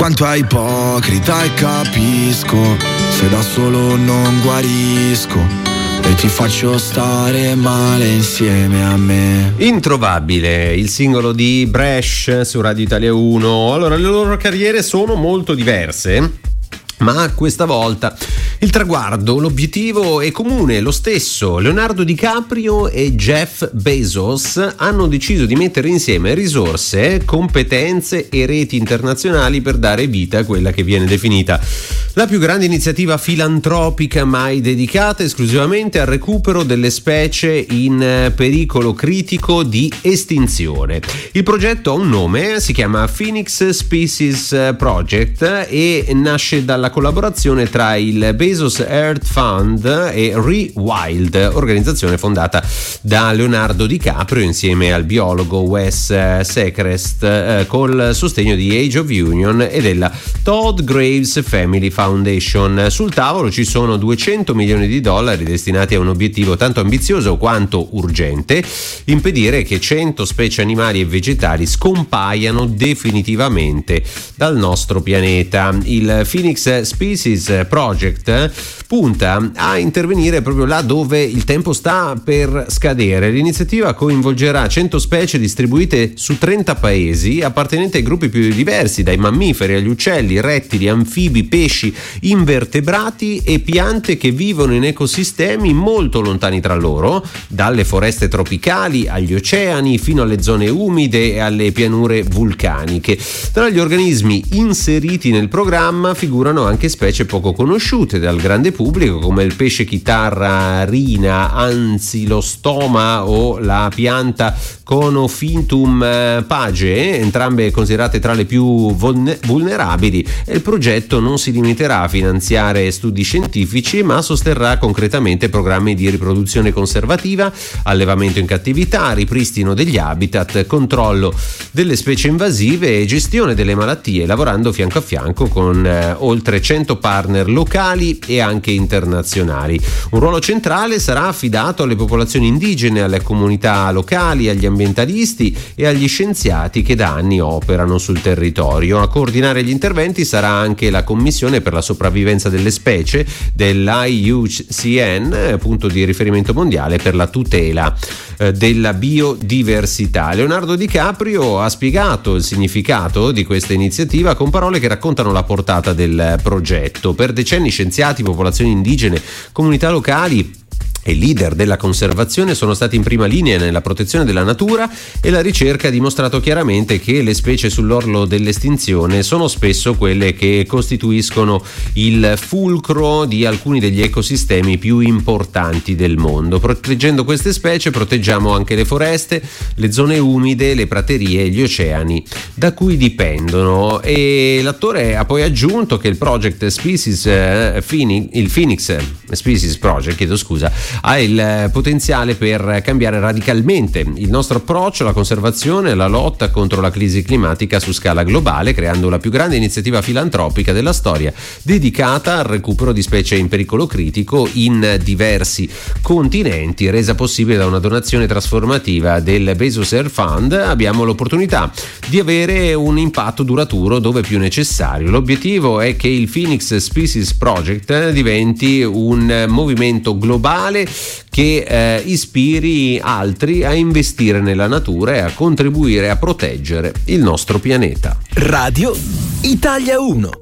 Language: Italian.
quanto è ipocrita e capisco, se da solo non guarisco e ti faccio stare male insieme a me. Introvabile, il singolo di Bresh su Radio Italia 1. Allora, le loro carriere sono molto diverse, ma questa volta il traguardo, l'obiettivo è comune, lo stesso. Leonardo DiCaprio e Jeff Bezos hanno deciso di mettere insieme risorse, competenze e reti internazionali per dare vita a quella che viene definita la più grande iniziativa filantropica mai dedicata esclusivamente al recupero delle specie in pericolo critico di estinzione. Il progetto ha un nome, si chiama Phoenix Species Project e nasce dalla collaborazione tra il Bezos Earth Fund e Rewild, organizzazione fondata da Leonardo DiCaprio insieme al biologo Wes Seacrest, col sostegno di Age of Union e della Todd Graves Family Foundation. Sul tavolo ci sono $200 milioni destinati a un obiettivo tanto ambizioso quanto urgente: impedire che 100 specie animali e vegetali scompaiano definitivamente dal nostro pianeta. Il Phoenix Species Project punta a intervenire proprio là dove il tempo sta per scadere. L'iniziativa coinvolgerà 100 specie distribuite su 30 paesi, appartenenti ai gruppi più diversi, dai mammiferi agli uccelli, rettili, anfibi, pesci, invertebrati e piante che vivono in ecosistemi molto lontani tra loro, dalle foreste tropicali agli oceani fino alle zone umide e alle pianure vulcaniche. Tra gli organismi inseriti nel programma figurano anche specie poco conosciute dal grande pubblico come il pesce chitarra rina Ancylostoma o la pianta Conophytum page, entrambe considerate tra le più vulnerabili. E il progetto non si limiterà a finanziare studi scientifici, ma sosterrà concretamente programmi di riproduzione conservativa, allevamento in cattività, ripristino degli habitat, controllo delle specie invasive e gestione delle malattie, lavorando fianco a fianco con oltre 100 partner locali e anche internazionali. Un ruolo centrale sarà affidato alle popolazioni indigene, alle comunità locali, agli ambientalisti e agli scienziati che da anni operano sul territorio. A coordinare gli interventi sarà anche la Commissione per la sopravvivenza delle specie dell'IUCN, punto di riferimento mondiale per la tutela della biodiversità. Leonardo DiCaprio ha spiegato il significato di questa iniziativa con parole che raccontano la portata del progetto. Per decenni scienziati, popolazioni indigene, comunità locali e leader della conservazione sono stati in prima linea nella protezione della natura, e la ricerca ha dimostrato chiaramente che le specie sull'orlo dell'estinzione sono spesso quelle che costituiscono il fulcro di alcuni degli ecosistemi più importanti del mondo. Proteggendo queste specie proteggiamo anche le foreste, le zone umide, le praterie e gli oceani da cui dipendono. E l'attore ha poi aggiunto che il Project Species il Phoenix Species Project, ha il potenziale per cambiare radicalmente il nostro approccio alla conservazione e alla lotta contro la crisi climatica su scala globale, creando la più grande iniziativa filantropica della storia dedicata al recupero di specie in pericolo critico in diversi continenti, resa possibile da una donazione trasformativa del Bezos Earth Fund. Abbiamo l'opportunità di avere un impatto duraturo dove più necessario. L'obiettivo è che il Phoenix Species Project diventi un movimento globale che ispiri altri a investire nella natura e a contribuire a proteggere il nostro pianeta. Radio Italia 1.